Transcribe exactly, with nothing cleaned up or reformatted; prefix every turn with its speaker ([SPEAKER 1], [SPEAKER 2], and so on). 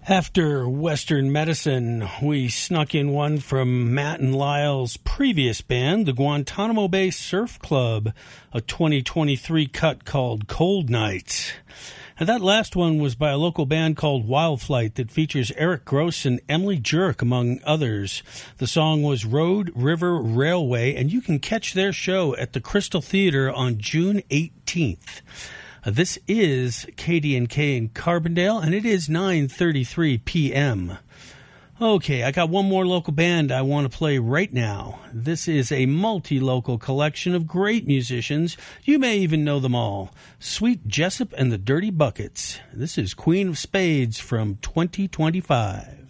[SPEAKER 1] After Western Medicine, we snuck in one from Matt and Lyle's previous band, the Guantanamo Bay Surf Club, a twenty twenty-three cut called Cold Nights. And that last one was by a local band called Wildflight that features Eric Gross and Emily Jurek, among others. The song was Road River Railway, and you can catch their show at the Crystal Theater on June eighteenth. Uh, this is K D N K in Carbondale, and it is nine thirty-three p.m. Okay, I got one more local band I want to play right now. This is a multi-local collection of great musicians. You may even know them all. Sweet Jessup and the Dirty Buckets. This is Queen of Spades from twenty twenty-five.